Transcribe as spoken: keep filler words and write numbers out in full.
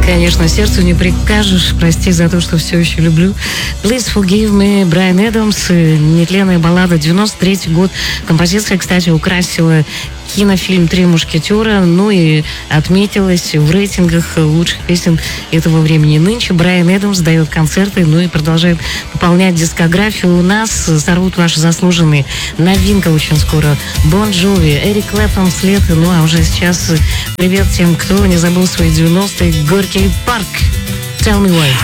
Конечно, сердцу не прикажешь, прости за то, что все еще люблю. Please Forgive Me, Брайан Эдамс, нетленная баллада, девяносто третий год. Композиция, кстати, украсила кинофильм «Три мушкетера», ну и отметилась в рейтингах лучших песен этого времени. Нынче Брайан Эдамс дает концерты, ну и продолжает пополнять дискографию. У нас сорвут ваши заслуженные. Новинка очень скоро. Бон Джови, Эрик Клэптон вслед. Ну а уже сейчас привет тем, кто не забыл свои девяностые. Горький парк. Tell me why.